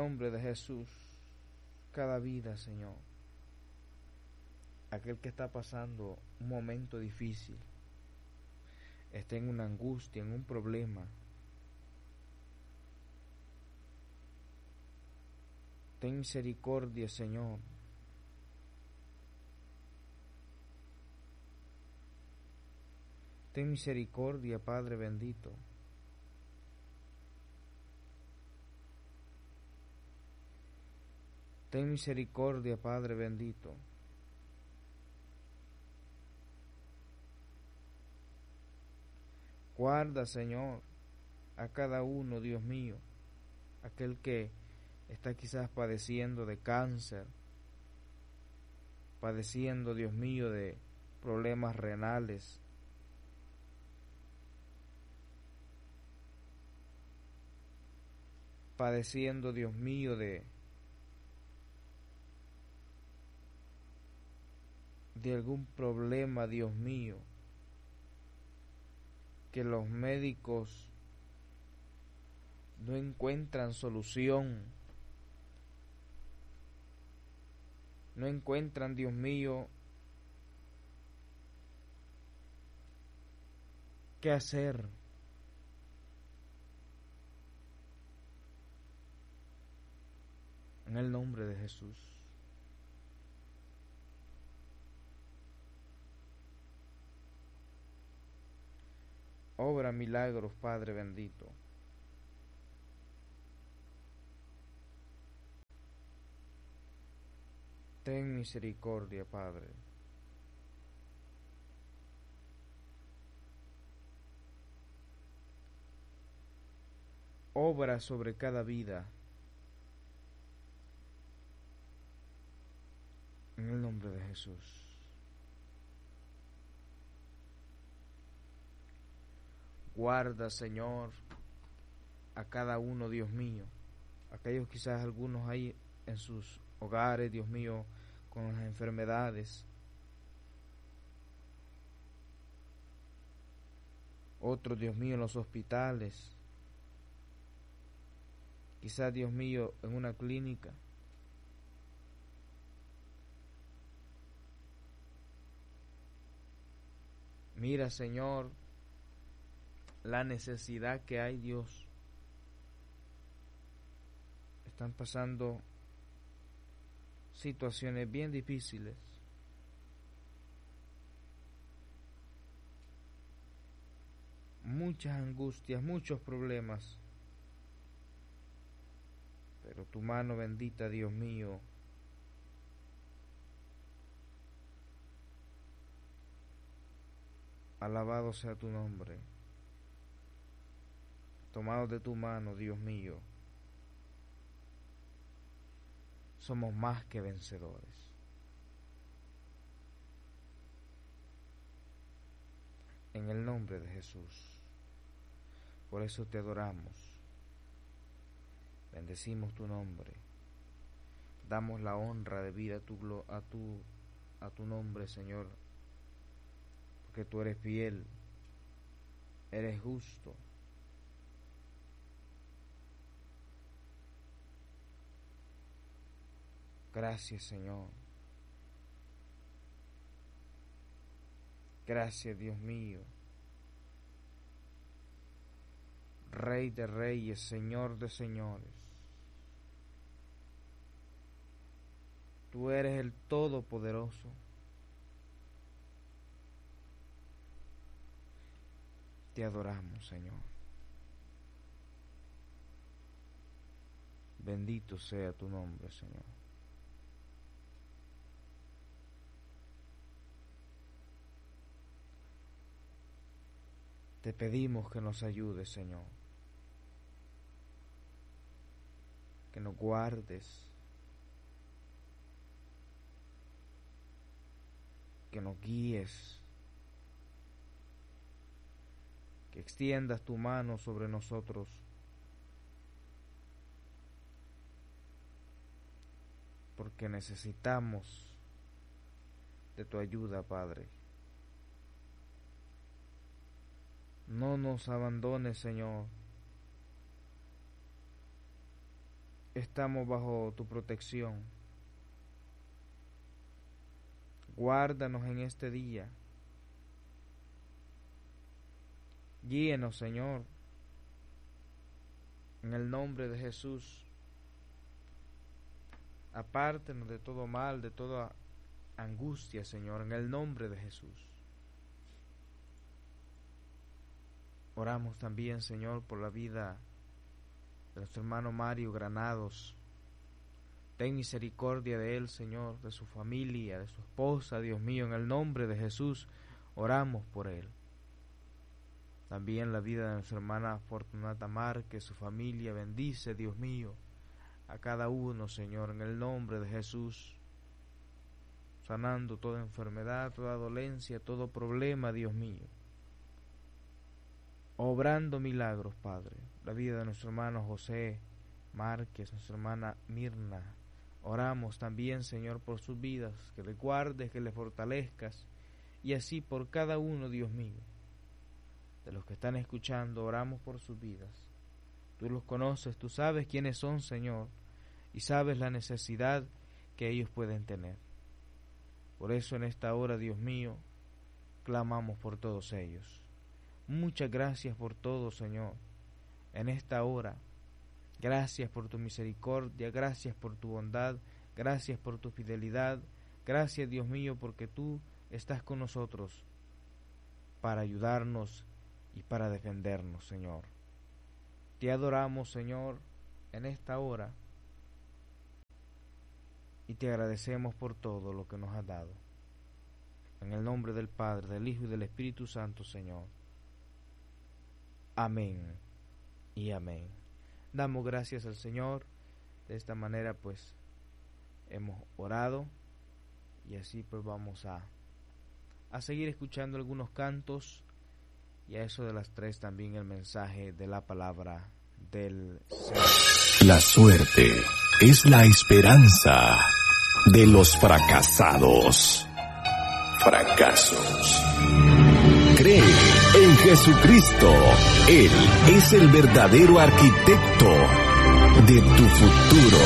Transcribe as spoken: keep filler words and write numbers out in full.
nombre de Jesús, cada vida, Señor, aquel que está pasando un momento difícil, está en una angustia, en un problema, ten misericordia, Señor. Ten misericordia, Padre bendito. Ten misericordia, Padre bendito. Guarda, Señor, a cada uno, Dios mío, aquel que está quizás padeciendo de cáncer, padeciendo, Dios mío, de problemas renales, padeciendo, Dios mío, de de algún problema, Dios mío, que los médicos no encuentran solución, no encuentran, Dios mío, qué hacer. En el nombre de Jesús. Obra milagros, Padre bendito. Ten misericordia, Padre. Obra sobre cada vida. En el nombre de Jesús. Guarda, Señor, a cada uno, Dios mío. Aquellos quizás algunos ahí en sus hogares, Dios mío, con las enfermedades. Otros, Dios mío, en los hospitales. Quizás, Dios mío, en una clínica. Mira, Señor, la necesidad que hay, Dios. Están pasando situaciones bien difíciles. Muchas angustias, muchos problemas. Pero tu mano bendita, Dios mío, alabado sea tu nombre. Tomados de tu mano, Dios mío, somos más que vencedores. En el nombre de Jesús. Por eso te adoramos. Bendecimos tu nombre. Damos la honra de vida a tu, a tu, a tu nombre, Señor. Porque tú eres fiel. Eres justo. Gracias, Señor. Gracias, Dios mío. Rey de reyes, Señor de señores. Tú eres el Todopoderoso. Te adoramos, Señor. Bendito sea tu nombre, Señor. Te pedimos que nos ayudes, Señor. Que nos guardes. Que nos guíes. Que extiendas tu mano sobre nosotros. Porque necesitamos de tu ayuda, Padre. No nos abandones, Señor. estamos bajo tu protección. Guárdanos en este día. Guíenos, Señor, en el nombre de Jesús. Apártenos de todo mal, de toda angustia, Señor, en el nombre de Jesús. Oramos también, Señor, por la vida de nuestro hermano Mario Granados. Ten misericordia de él, Señor, de su familia, de su esposa, Dios mío, en el nombre de Jesús, oramos por él. También la vida de nuestra hermana Fortunata Márquez, su familia, bendice, Dios mío, a cada uno, Señor, en el nombre de Jesús, sanando toda enfermedad, toda dolencia, todo problema, Dios mío, obrando milagros, Padre. La vida de nuestro hermano José Márquez, nuestra hermana Mirna, oramos también, Señor, por sus vidas, que le guardes, que le fortalezcas, y así por cada uno, Dios mío, de los que están escuchando, oramos por sus vidas. Tú los conoces, tú sabes quiénes son, Señor, y sabes la necesidad que ellos pueden tener. Por eso en esta hora, Dios mío, clamamos por todos ellos. Muchas gracias por todo, Señor, en esta hora. Gracias por tu misericordia, gracias por tu bondad, gracias por tu fidelidad, gracias, Dios mío, porque tú estás con nosotros para ayudarnos y para defendernos, Señor. Te adoramos, Señor, en esta hora y te agradecemos por todo lo que nos has dado. En el nombre del Padre, del Hijo y del Espíritu Santo, Señor. Amén y amén. Damos gracias al Señor. De esta manera pues hemos orado y así pues vamos a, a seguir escuchando algunos cantos y a eso de las tres también el mensaje de la palabra del Señor. La suerte es la esperanza de los fracasados. Fracasos. Cree en Jesucristo. Él es el verdadero arquitecto de tu futuro.